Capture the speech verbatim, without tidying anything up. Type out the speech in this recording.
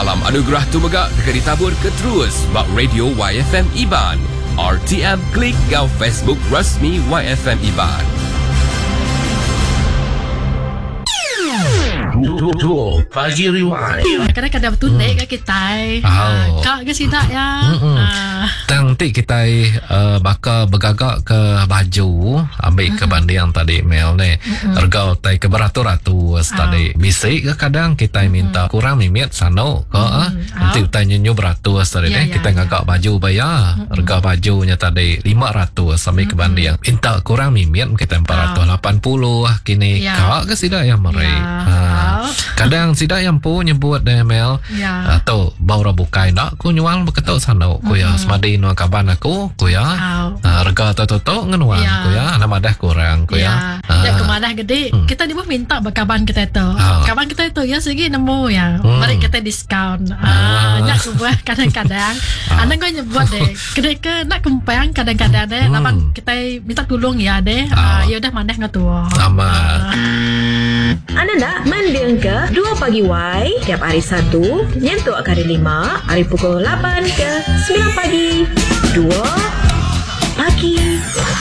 Alam anugerah tumagak kekal ditabur ke terus bak Radio Y F M Iban. R T M klik gau Facebook rasmi Y F M Iban. Dua pagi riwai. Kadang-kadang bertunik ke kita. Oh. Kak ke sidak ya. Ah. Nanti kita uh, bakal bergagak ke baju ambil ke banding yang tadi Mel ni. Harga tai ke beratus-ratus tadi. Bisik ke kadang kita minta kurang mimit sano ke ah. Nanti kita nyenyu beratus tadi Ya, ni ya, kita ya. ngagak baju bayar. Harga bajunya tadi lima ratus sampai ke banding. Minta kurang mimit kita empat ratus lapan puluh kini. Ya. Kak ke sidak yang meri. Ya. Ha. Kadang sidak yang pu nyebut deh Mel. Ya. Atau baru bukai nak ku nyual beketuk sana ku ya semadi no kaban aku ku ya. Au. Ah, harga toto ngenuang Ya. ku ya nama dah kurang ku ya. Ya, ya kemana gede. Hmm. Kita ni pun minta berkaban kita itu. Ah. Kaban kita itu ya segi nemu ya. Hmm. Mari kita diskaun. Ah. Ah, nak sebuah kadang-kadang. Ah. Anak kau nyebut deh. Kedai ke nak kempang kadang-kadang deh. Hmm. Nampak kita minta tolong ya deh. Ah. Ah, ya udah mana ngatua. Sama. Anda nak mendeng ke dua pagi Y tiap hari Sabtu nyentuh ke hari lima hari pukul lapan ke sembilan pagi. dua pagi